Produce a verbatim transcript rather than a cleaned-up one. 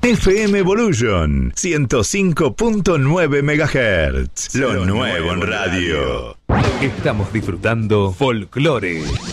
F M Evolution ciento cinco punto nueve megahertz. Lo nuevo en radio. Estamos disfrutando Folclore.